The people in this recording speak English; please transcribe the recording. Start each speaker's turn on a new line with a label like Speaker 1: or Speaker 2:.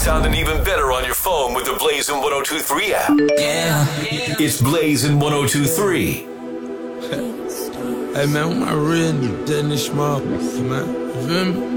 Speaker 1: sounding even better on your phone with the Blazin' 102.3 app.
Speaker 2: Yeah.
Speaker 1: It's Blazin' 102.3.
Speaker 2: Hey man, who my real Dennis Small, man? You feel me?